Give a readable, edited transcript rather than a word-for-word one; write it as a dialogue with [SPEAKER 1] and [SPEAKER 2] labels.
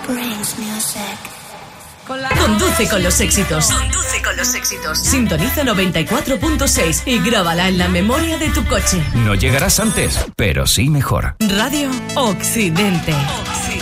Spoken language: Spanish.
[SPEAKER 1] Conduce con los éxitos. Conduce con los éxitos. Sintoniza 94.6 y grábala en la memoria de tu coche.
[SPEAKER 2] No llegarás antes, pero sí mejor.
[SPEAKER 1] Radio Occidente.